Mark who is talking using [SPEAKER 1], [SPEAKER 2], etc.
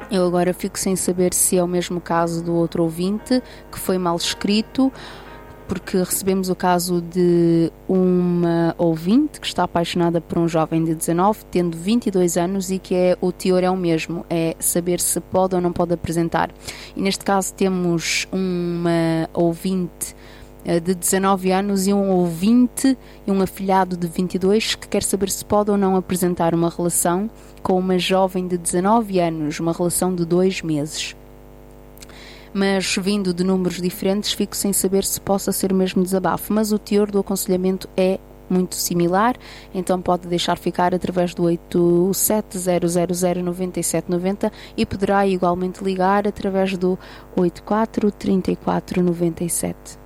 [SPEAKER 1] Eu agora fico sem saber se é o mesmo caso do outro ouvinte, que foi mal escrito, porque recebemos o caso de uma ouvinte que está apaixonada por um jovem de 19, tendo 22 anos, e que o teor é o mesmo, é saber se pode ou não pode apresentar. E neste caso temos uma ouvinte de 19 anos e um ouvinte e um afilhado de 22 que quer saber se pode ou não apresentar uma relação com uma jovem de 19 anos, uma relação de 2 meses. Mas vindo de números diferentes, fico sem saber se possa ser o mesmo desabafo, mas o teor do aconselhamento é muito similar, então pode deixar ficar através do 8700097090 e poderá igualmente ligar através do 84 34 97.